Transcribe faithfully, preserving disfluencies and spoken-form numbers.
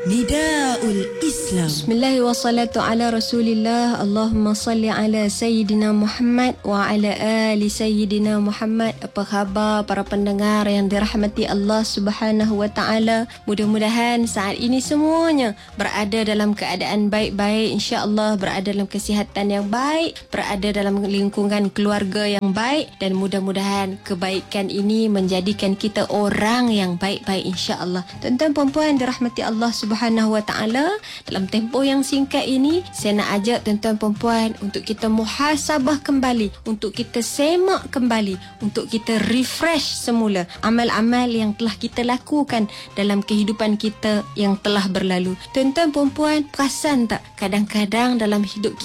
Nidaul Islam. Bismillah wassalatu ala rasulillah. Allahumma salli ala Sayyidina Muhammad wa ala ali Sayyidina Muhammad. Apa khabar para pendengar yang dirahmati Allah Subhanahu wa taala? Mudah-mudahan saat ini semuanya berada dalam keadaan baik-baik, insya-Allah berada dalam kesihatan yang baik, berada dalam lingkungan keluarga yang baik, dan mudah-mudahan kebaikan ini menjadikan kita orang yang baik-baik, insya-Allah. Tuan-tuan puan-puan dirahmati Allah Subhanahu wa taala, dalam tempoh yang singkat ini saya nak ajak tuan-tuan puan-puan untuk kita muhasabah kembali, untuk kita semak kembali, untuk kita refresh semula amal-amal yang telah kita lakukan dalam kehidupan kita yang telah berlalu. Tuan-tuan puan-puan, perasan tak kadang-kadang dalam hidup kita